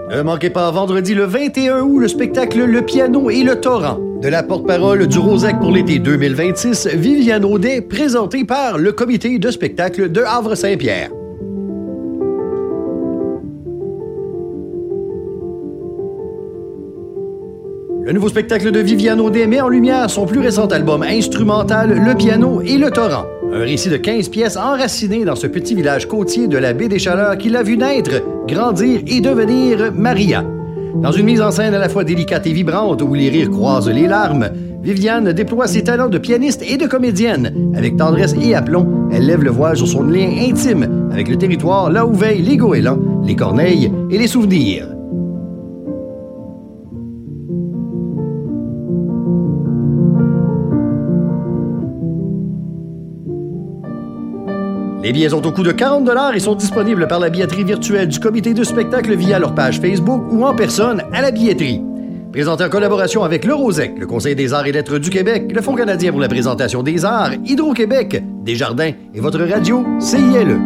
Ne manquez pas vendredi le 21 août le spectacle Le Piano et le Torrent. De la porte-parole du Rosec pour l'été 2026, Viviane Audet, présentée par le comité de spectacle de Havre-Saint-Pierre. Le nouveau spectacle de Viviane Audet met en lumière son plus récent album instrumental Le Piano et le Torrent. Un récit de 15 pièces enracinées dans ce petit village côtier de la baie des Chaleurs qui l'a vu naître, grandir et devenir Maria. Dans une mise en scène à la fois délicate et vibrante où les rires croisent les larmes, Viviane déploie ses talents de pianiste et de comédienne. Avec tendresse et aplomb, elle lève le voile sur son lien intime avec le territoire là où veillent les goélands, les corneilles et les souvenirs. Les billets sont au coût de 40 $ et sont disponibles par la billetterie virtuelle du comité de spectacle via leur page Facebook ou en personne à la billetterie. Présenté en collaboration avec le Rosec, le Conseil des arts et lettres du Québec, le Fonds canadien pour la présentation des arts, Hydro-Québec, Desjardins et votre radio CILE.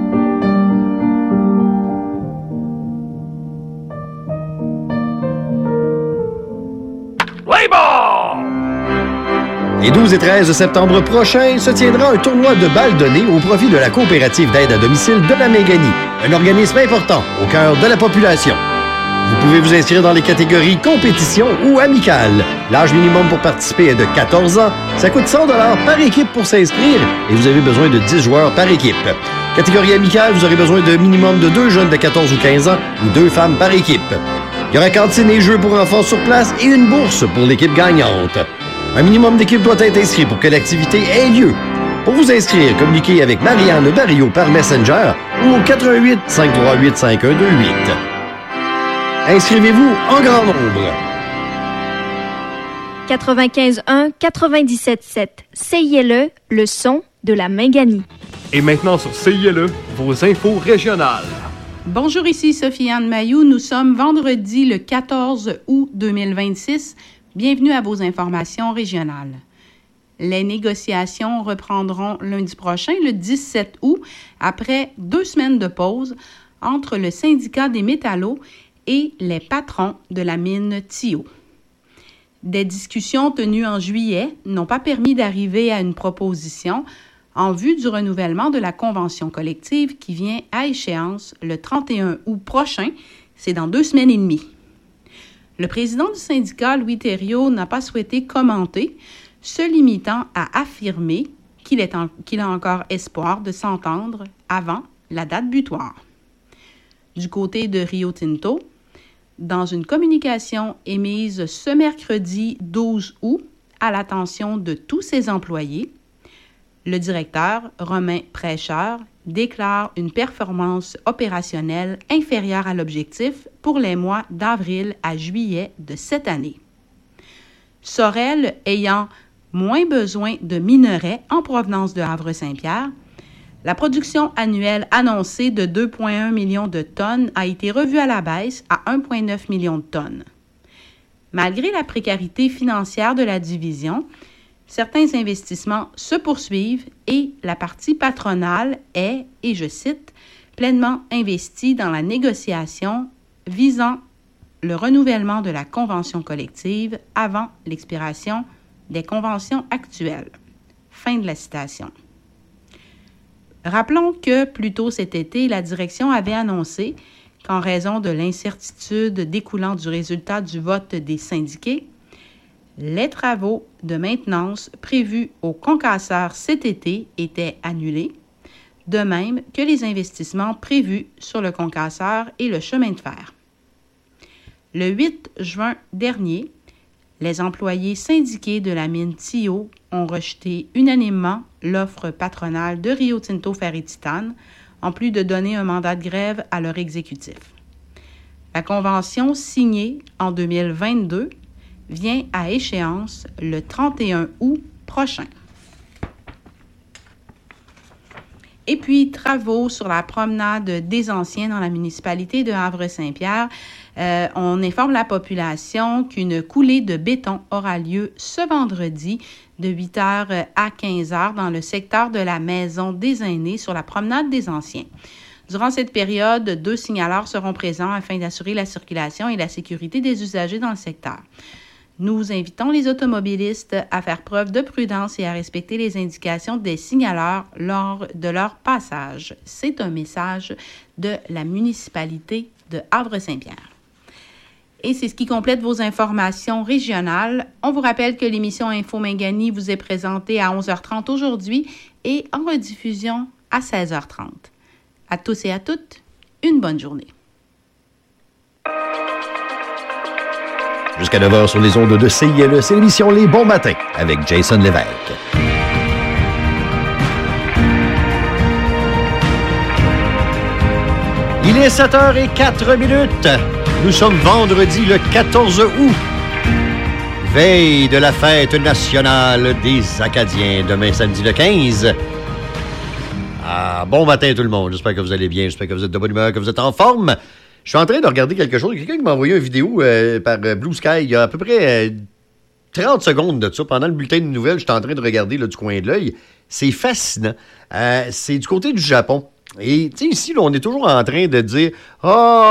Les 12 et 13 septembre prochains se tiendra un tournoi de balles données au profit de la coopérative d'aide à domicile de la Méganie, un organisme important au cœur de la population. Vous pouvez vous inscrire dans les catégories compétition ou amicale. L'âge minimum pour participer est de 14 ans. Ça coûte 100 $ par équipe pour s'inscrire et vous avez besoin de 10 joueurs par équipe. Catégorie amicale, vous aurez besoin de minimum de 2 jeunes de 14 ou 15 ans ou 2 femmes par équipe. Il y aura cantine et jeux pour enfants sur place et une bourse pour l'équipe gagnante. Un minimum d'équipe doit être inscrit pour que l'activité ait lieu. Pour vous inscrire, communiquez avec Marianne Barrio par Messenger ou au 88 538 5128. Inscrivez-vous en grand nombre. 95.1, 97.7. CILE, le son de la Méganie. Et maintenant sur CILE, vos infos régionales. Bonjour, ici Sophie-Anne Mailloux. Nous sommes vendredi le 14 août 2026. Bienvenue à vos informations régionales. Les négociations reprendront lundi prochain, le 17 août, après 2 semaines de pause entre le syndicat des métallos et les patrons de la mine Tio. Des discussions tenues en juillet n'ont pas permis d'arriver à une proposition en vue du renouvellement de la convention collective qui vient à échéance le 31 août prochain, c'est dans 2 semaines et demie. Le président du syndicat, Louis Thériault, n'a pas souhaité commenter, se limitant à affirmer qu'il a encore espoir de s'entendre avant la date butoir. Du côté de Rio Tinto, dans une communication émise ce mercredi 12 août à l'attention de tous ses employés, le directeur, Romain Prêcheur, déclare une performance opérationnelle inférieure à l'objectif pour les mois d'avril à juillet de cette année. Sorel ayant moins besoin de minerais en provenance de Havre-Saint-Pierre, la production annuelle annoncée de 2,1 millions de tonnes a été revue à la baisse à 1,9 million de tonnes. Malgré la précarité financière de la division, certains investissements se poursuivent et la partie patronale est, et je cite, pleinement investie dans la négociation visant le renouvellement de la convention collective avant l'expiration des conventions actuelles. Fin de la citation. Rappelons que plus tôt cet été, la direction avait annoncé qu'en raison de l'incertitude découlant du résultat du vote des syndiqués, les travaux de maintenance prévus au concasseur cet été étaient annulés, de même que les investissements prévus sur le concasseur et le chemin de fer. Le 8 juin dernier, les employés syndiqués de la mine Tio ont rejeté unanimement l'offre patronale de Rio Tinto Ferry-Titane, en plus de donner un mandat de grève à leur exécutif. La convention signée en 2022 vient à échéance le 31 août prochain. Et puis, travaux sur la promenade des Anciens dans la municipalité de Havre-Saint-Pierre. On informe la population qu'une coulée de béton aura lieu ce vendredi de 8h à 15h dans le secteur de la Maison des Aînés sur la promenade des Anciens. Durant cette période, 2 signaleurs seront présents afin d'assurer la circulation et la sécurité des usagers dans le secteur. Nous invitons les automobilistes à faire preuve de prudence et à respecter les indications des signaleurs lors de leur passage. C'est un message de la municipalité de Havre-Saint-Pierre. Et c'est ce qui complète vos informations régionales. On vous rappelle que l'émission Info Mingani vous est présentée à 11h30 aujourd'hui et en rediffusion à 16h30. À tous et à toutes, une bonne journée. Jusqu'à 9h sur les ondes de CILE, c'est l'émission Les Bons Matins avec Jason Lévesque. Il est 7h04. Nous sommes vendredi le 14 août. Veille de la fête nationale des Acadiens, demain samedi le 15. Bon matin tout le monde, j'espère que vous allez bien, j'espère que vous êtes de bonne humeur, que vous êtes en forme. Je suis en train de regarder quelque chose. Il y a quelqu'un qui m'a envoyé une vidéo par Blue Sky il y a à peu près 30 secondes de ça. Pendant le bulletin de nouvelles, j'étais en train de regarder là, du coin de l'œil. C'est fascinant. C'est du côté du Japon. Et tu sais, ici, là, on est toujours en train de dire «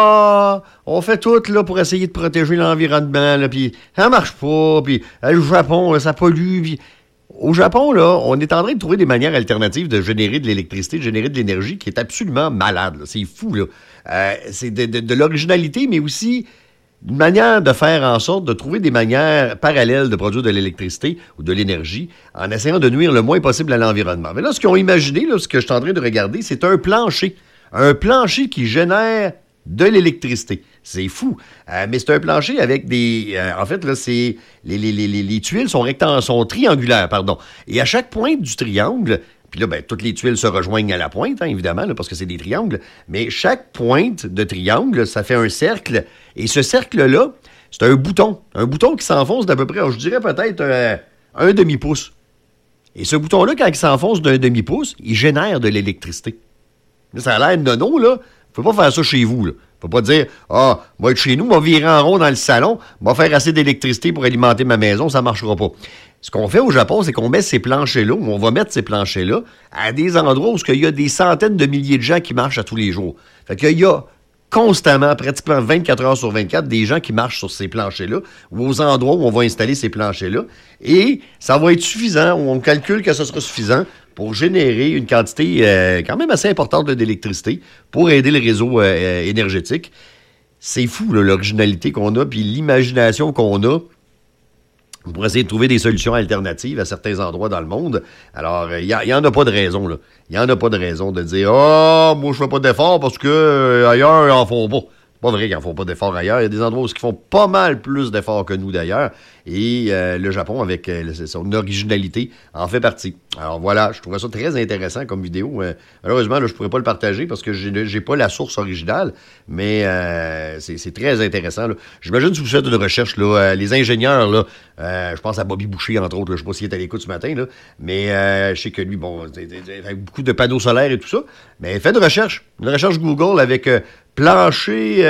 on fait tout là, pour essayer de protéger l'environnement, là, puis ça marche pas, puis le Japon, là, ça pollue. » Au Japon, là, on est en train de trouver des manières alternatives de générer de l'électricité, de générer de l'énergie qui est absolument malade. Là. C'est fou, là. C'est de l'originalité, mais aussi une manière de faire en sorte de trouver des manières parallèles de produire de l'électricité ou de l'énergie en essayant de nuire le moins possible à l'environnement. Mais là, ce qu'ils ont imaginé, là, ce que je suis en train de regarder, c'est un plancher. Un plancher qui génère de l'électricité. C'est fou. Mais c'est un plancher avec des... en fait, là, c'est... Les tuiles sont triangulaires, pardon. Et à chaque pointe du triangle... Puis là, ben, toutes les tuiles se rejoignent à la pointe, hein, évidemment, là, parce que c'est des triangles. Mais chaque pointe de triangle, ça fait un cercle. Et ce cercle-là, c'est un bouton. Un bouton qui s'enfonce d'à peu près, je dirais peut-être un demi-pouce. Et ce bouton-là, quand il s'enfonce d'un demi-pouce, il génère de l'électricité. Là, ça a l'air nono, là. Vous ne pouvez pas faire ça chez vous, là. Faut pas dire, moi, chez nous, moi, virer en rond dans le salon, moi, faire assez d'électricité pour alimenter ma maison, ça marchera pas. Ce qu'on fait au Japon, c'est qu'on met ces planchers-là, ou on va mettre ces planchers-là, à des endroits où il y a des centaines de milliers de gens qui marchent à tous les jours. Fait qu'il y a constamment, pratiquement 24 heures sur 24, des gens qui marchent sur ces planchers-là, ou aux endroits où on va installer ces planchers-là. Et ça va être suffisant, ou on calcule que ce sera suffisant pour générer une quantité quand même assez importante d'électricité pour aider le réseau énergétique. C'est fou, là, l'originalité qu'on a, puis l'imagination qu'on a pour essayer de trouver des solutions alternatives à certains endroits dans le monde. Alors, il n'y en a pas de raison, là. Il n'y en a pas de raison de dire « moi, je fais pas d'efforts parce que ailleurs, ils en font pas. » C'est pas vrai qu'ils n'en font pas d'efforts ailleurs. Il y a des endroits où ils font pas mal plus d'efforts que nous, d'ailleurs. Et le Japon, avec son originalité, en fait partie. Alors voilà, je trouvais ça très intéressant comme vidéo. Malheureusement, là, je pourrais pas le partager parce que j'ai pas la source originale, mais c'est très intéressant. Là. J'imagine si vous faites une recherche, là, les ingénieurs, là, je pense à Bobby Boucher, entre autres, là, je sais pas s'il est à l'écoute ce matin, là, mais je sais que lui, bon, avec beaucoup de panneaux solaires et tout ça, mais faites une recherche Google avec plancher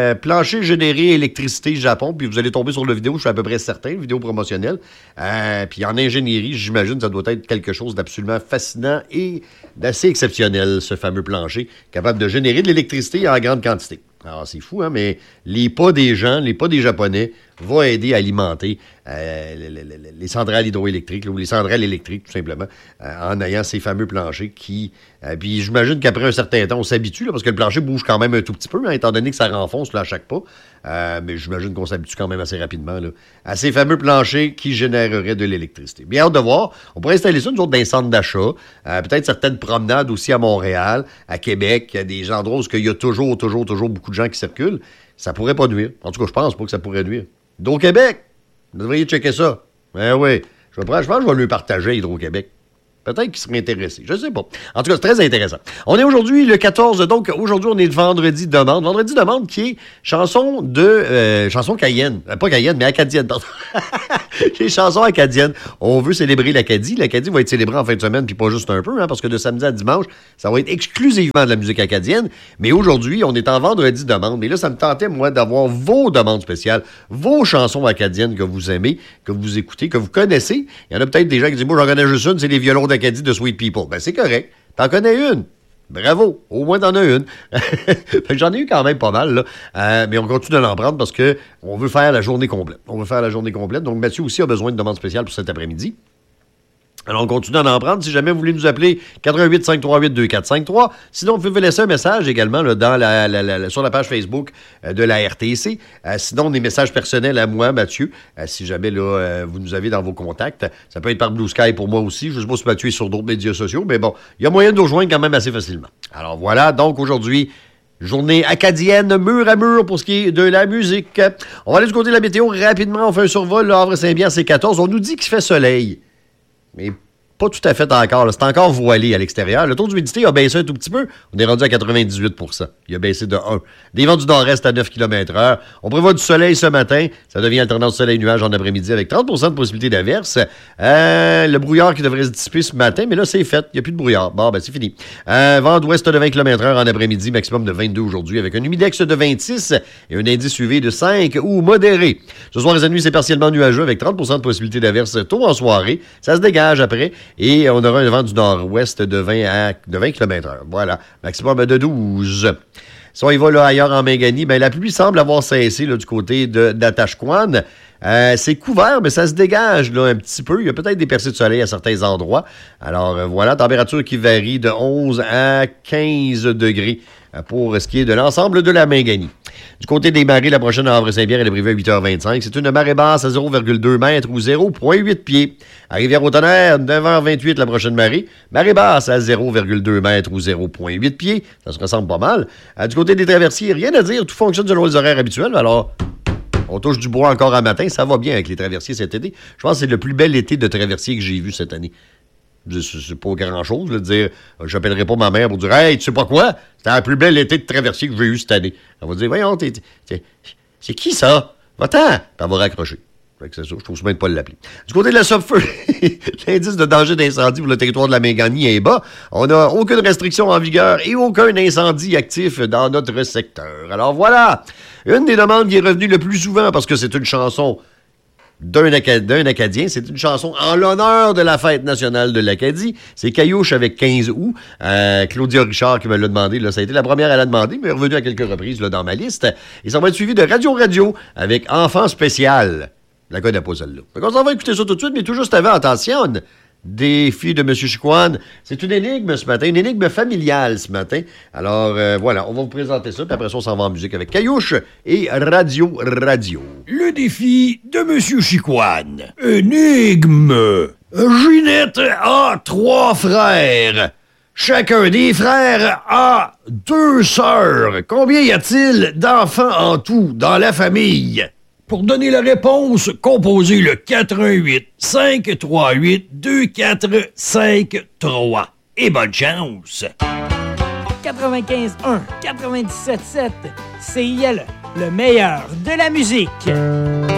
généré électricité Japon, puis vous allez tomber sur la vidéo, je suis à peu près certain, vidéo promotionnelle. Puis en ingénierie, j'imagine que ça doit être quelque chose d'absolument fascinant et d'assez exceptionnel, ce fameux plancher, capable de générer de l'électricité en grande quantité. Alors, c'est fou, hein, mais les pas des gens, les pas des Japonais vont aider à alimenter les centrales hydroélectriques, là, ou les centrales électriques, tout simplement, en ayant ces fameux planchers qui... puis j'imagine qu'après un certain temps, on s'habitue, là, parce que le plancher bouge quand même un tout petit peu, hein, étant donné que ça renfonce là, à chaque pas. Mais j'imagine qu'on s'habitue quand même assez rapidement là, à ces fameux planchers qui généreraient de l'électricité. Bien hâte de voir. On pourrait installer ça, nous autres, dans les centres d'achat. Peut-être certaines promenades aussi à Montréal, à Québec, des endroits où il y a toujours beaucoup de gens qui circulent. Ça pourrait pas nuire. En tout cas, je pense pas que ça pourrait nuire. Hydro-Québec, vous devriez checker ça. Ben oui. Je pense que je vais lui partager Hydro-Québec. Peut-être qu'il serait intéressé. Je ne sais pas. En tout cas, c'est très intéressant. On est aujourd'hui le 14, donc aujourd'hui, on est le vendredi demande. Vendredi demande qui est chanson Cayenne. Pas Cayenne, mais acadienne. Les chansons acadiennes. On veut célébrer l'Acadie. L'Acadie va être célébrée en fin de semaine, puis pas juste un peu, hein, parce que de samedi à dimanche, ça va être exclusivement de la musique acadienne. Mais aujourd'hui, on est en vendredi demande. Et là, ça me tentait, moi, d'avoir vos demandes spéciales, vos chansons acadiennes que vous aimez, que vous écoutez, que vous connaissez. Il y en a peut-être des gens qui disent, moi, j'en connais juste une, c'est les violons d'Acadie de Sweet People. Ben, c'est correct. T'en connais une. Bravo! Au moins, t'en as une. J'en ai eu quand même pas mal, là. Mais on continue de l'en prendre parce qu'on veut faire la journée complète. Donc, Mathieu aussi a besoin de demande spéciale pour cet après-midi. Alors, on continue d'en prendre. Si jamais vous voulez nous appeler, 88-538-2453. Sinon, vous pouvez laisser un message également là, sur la page Facebook de la RTC. Sinon, des messages personnels à moi, Mathieu. Si jamais là, vous nous avez dans vos contacts. Ça peut être par Blue Sky pour moi aussi. Je ne sais pas si Mathieu est sur d'autres médias sociaux, mais bon, il y a moyen de nous rejoindre quand même assez facilement. Alors voilà, donc aujourd'hui, journée acadienne, mur à mur pour ce qui est de la musique. On va aller du côté de la météo rapidement. On fait un survol. Le Havre-Saint-Bière, c'est 14. On nous dit qu'il fait soleil. Mais pas tout à fait encore. Là. C'est encore voilé à l'extérieur. Le taux d'humidité a baissé un tout petit peu. On est rendu à 98 %. Il a baissé de 1. Des vents du nord-est à 9 km/h. On prévoit du soleil ce matin. Ça devient alternance soleil-nuage en après-midi avec 30 % de possibilité d'averse. Le brouillard qui devrait se dissiper ce matin, mais là, c'est fait. Il n'y a plus de brouillard. Bon, ben c'est fini. Vent d'ouest de 20 km/h en après-midi, maximum de 22 aujourd'hui, avec un humidex de 26 et un indice UV de 5 ou modéré. Ce soir et cette nuit, c'est partiellement nuageux avec 30 % de possibilité d'averse tôt en soirée. Ça se dégage après. Et on aura un vent du nord-ouest de 20 km/h. Voilà. Maximum de 12. Si on y va là, ailleurs en Méganie, ben, la pluie semble avoir cessé là, du côté d'Atashquan. C'est couvert, mais ça se dégage là, un petit peu. Il y a peut-être des percées de soleil à certains endroits. Alors voilà, température qui varie de 11 à 15 degrés pour ce qui est de l'ensemble de la Méganie. Du côté des marées, la prochaine à Havre-Saint-Pierre, elle est prévue à 8h25. C'est une marée basse à 0,2 mètres ou 0,8 pieds. À Rivière-au-Tonnerre, 9h28, la prochaine marée. Marée basse à 0,2 mètres ou 0,8 pieds. Ça se ressemble pas mal. Du côté des traversiers, rien à dire. Tout fonctionne selon les horaires habituels. Alors, on touche du bois encore à matin. Ça va bien avec les traversiers cet été. Je pense que c'est le plus bel été de traversiers que j'ai vu cette année. C'est pas grand-chose de dire « J'appellerai pas ma mère pour dire « Hey, tu sais pas quoi? C'était le plus bel été de traversier que j'ai eu cette année. » Elle va dire « Voyons, c'est qui ça? Va-t'en! » Puis elle va raccrocher. Fait que c'est ça, je trouve ça bien de pas l'appeler. Du côté de la Sopfeu, l'indice de danger d'incendie pour le territoire de la Méganie est bas. On n'a aucune restriction en vigueur et aucun incendie actif dans notre secteur. Alors voilà, une des demandes qui est revenue le plus souvent parce que c'est une chanson d'un Acadien. C'est une chanson en l'honneur de la fête nationale de l'Acadie. C'est Caillouche avec 15 août. Claudia Richard qui me l'a demandé. Là, ça a été la première à la demander, mais elle est revenue à quelques reprises là, dans ma liste. Et ça va être suivi de Radio avec Enfant spécial. Je la connais pas celle-là. On s'en va écouter ça tout de suite, mais tout juste avant, attention, des filles de M. Chicoine. C'est une énigme ce matin, une énigme familiale ce matin. Alors, voilà, on va vous présenter ça, puis après ça, on s'en va en musique avec Caillouche et Radio. Le défi de M. Chicoine. Énigme. Ginette a 3 frères. Chacun des frères a 2 sœurs. Combien y a-t-il d'enfants en tout dans la famille? Pour donner la réponse, composez le 418-538-2453. Et bonne chance! 95.1, 97.7, CIL, le meilleur de la musique.